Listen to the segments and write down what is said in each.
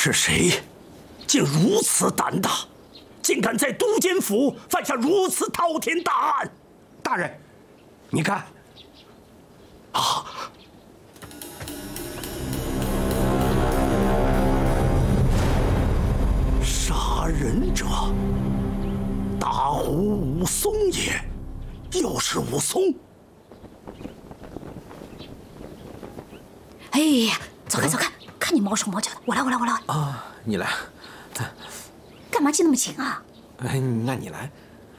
是谁，竟如此胆大，竟敢在都监府犯下如此滔天大案？ 大人，你看， 啊！杀人者，大呼武松也，又是武松。 哎呀，走开走开，看你毛手毛脚的，我来。 啊，你来。 干嘛系那么紧啊？ 那你来。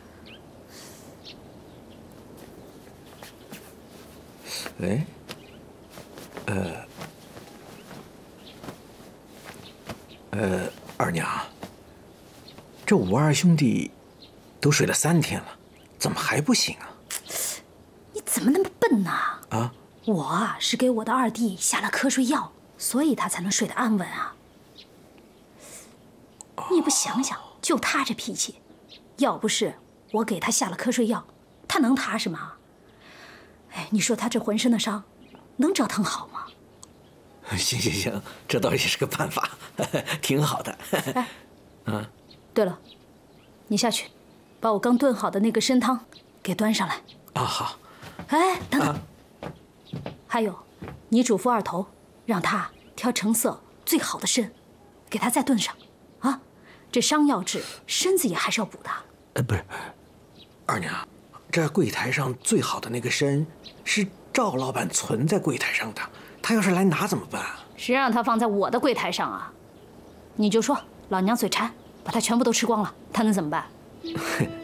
二娘，这武二兄弟都睡了3天了，怎么还不醒啊？ 你怎么那么笨呢？ 啊， 我是给我的二弟下了瞌睡药，所以他才能睡得安稳啊。你也不想想，就他这脾气，要不是我给他下了瞌睡药，他能踏实吗？哎，你说他这浑身的伤，能折腾好吗？ 行，这倒也是个办法，挺好的。 哎，对了，你下去，把我刚炖好的那个参汤给端上来。 啊，好。 哎，等等，还有，你嘱咐二头，让他挑成色最好的参，给他再炖上。啊，这伤要治，身子也还是要补的。 不是，二娘，这柜台上最好的那个参是赵老板存在柜台上的，他要是来拿怎么办啊？ 谁让他放在我的柜台上啊？你就说老娘嘴馋，把它全部都吃光了，他能怎么办？